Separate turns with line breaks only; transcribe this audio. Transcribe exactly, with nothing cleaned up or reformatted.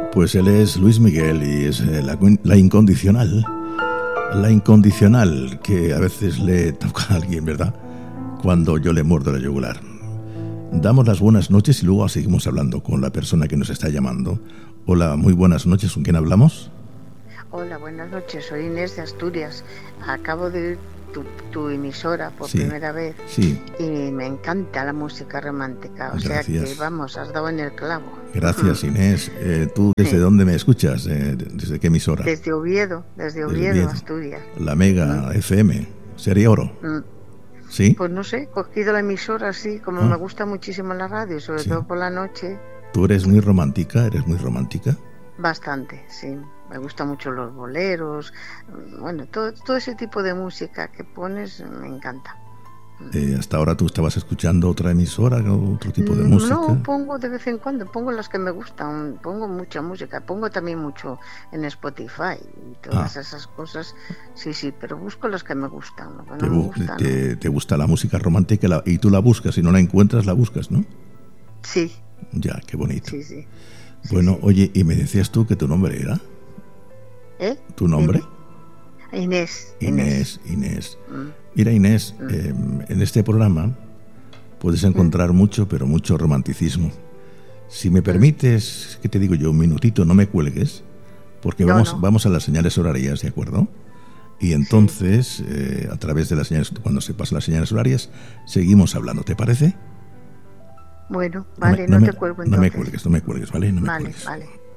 Pues él es Luis Miguel y es eh, la, la incondicional. La incondicional que a veces le toca a alguien, ¿verdad? Cuando yo le muerdo la yugular. Damos las buenas noches y luego seguimos hablando con la persona que nos está llamando. Hola, muy buenas noches. ¿Con quién hablamos?
Hola, buenas noches. Soy Inés de Asturias. Acabo de Tu, tu emisora por
sí,
primera vez
sí.
Y me encanta la música romántica, o
Gracias.
sea que vamos, has dado en el clavo.
Gracias, Inés. Eh, ¿Tú desde sí. dónde me escuchas? Eh, ¿Desde qué emisora?
Desde Oviedo, desde Oviedo, desde Oviedo. Asturias.
La Mega mm. F M, Serie Oro.
Mm.
¿Sí?
Pues no sé, he cogido la emisora así, como ah. me gusta muchísimo la radio, sobre sí. todo por la noche.
¿Tú eres muy romántica? ¿Eres muy romántica?
Bastante, sí. Me gustan mucho los boleros, bueno, todo, todo ese tipo de música que pones me encanta.
Eh, ¿Hasta ahora tú estabas escuchando otra emisora, otro tipo de música?
No, pongo de vez en cuando, pongo las que me gustan, pongo mucha música, pongo también mucho en Spotify y todas ah. esas cosas, sí, sí, pero busco las que me gustan. Lo que
te,
no me gusta,
te,
no.
te gusta la música romántica la, y tú la buscas, si no la encuentras la buscas, ¿no?
Sí.
Ya, qué bonito.
Sí, sí.
Bueno,
sí, sí.
Oye, ¿y me decías tú que tu nombre era?
¿Eh?
¿Tu nombre?
Inés.
Inés, Inés. Inés.
Mm.
Mira, Inés, mm. eh, en este programa puedes encontrar mm. mucho, pero mucho romanticismo. Si me permites, ¿qué te digo yo? Un minutito, no me cuelgues, porque
no,
vamos,
no.
vamos a las señales horarias, ¿de acuerdo? Y entonces, sí. eh, a través de las señales, cuando se pasan las señales horarias, seguimos hablando, ¿te parece?
Bueno, vale,
no, me,
no,
no
te
me,
cuelgo
entonces. No me
cuelgues,
no me cuelgues, ¿vale? No me
vale,
cuelgues.
vale.